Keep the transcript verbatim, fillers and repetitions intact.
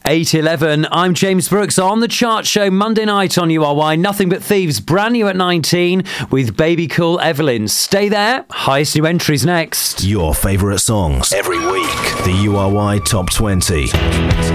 eight eleven, I'm James Brooks on The Chart Show Monday night on U R Y. Nothing But Thieves, brand new at nineteen with Baby Cool Evelyn. Stay there, highest new entries next. Your favourite songs every week. The U R Y Top twenty.